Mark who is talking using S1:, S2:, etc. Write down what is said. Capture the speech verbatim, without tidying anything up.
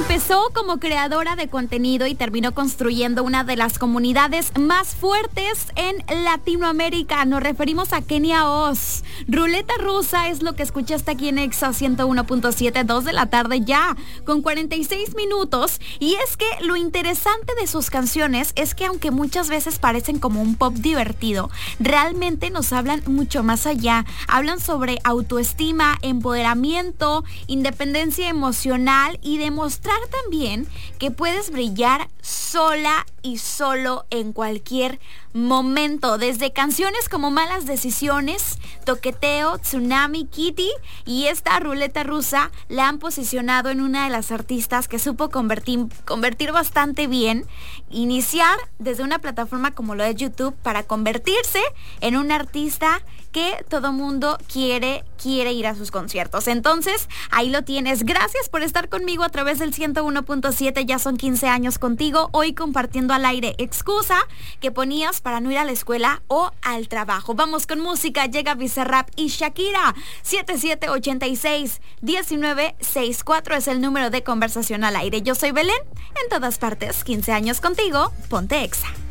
S1: Empezó como creadora de contenido y terminó construyendo una de las comunidades más fuertes en Latinoamérica. Nos referimos a Kenia Oz. Ruleta Rusa es lo que escuchaste aquí en Exa ciento uno punto siete, dos de la tarde ya, con cuarenta y seis minutos. Y es que lo interesante de sus canciones es que aunque muchas veces parecen como un pop divertido, realmente nos hablan mucho más allá. Hablan sobre autoestima, empoderamiento, independencia emocional y demostrar también que puedes brillar sola y solo en cualquier momento, desde canciones como Malas Decisiones, Toqueteo, Tsunami, Kitty y esta Ruleta Rusa la han posicionado en una de las artistas que supo convertir, convertir bastante bien, iniciar desde una plataforma como lo es YouTube para convertirse en una artista que todo mundo quiere, quiere ir a sus conciertos. Entonces, ahí lo tienes. Gracias por estar conmigo a través del ciento uno punto siete. Ya son quince años contigo, hoy compartiendo al aire. Excusa que ponías para no ir a la escuela o al trabajo. Vamos con música. Llega Bizarrap y Shakira. siete siete ocho seis, uno nueve seis cuatro es el número de conversación al aire. Yo soy Belén. En todas partes, quince años contigo. Ponte Exa.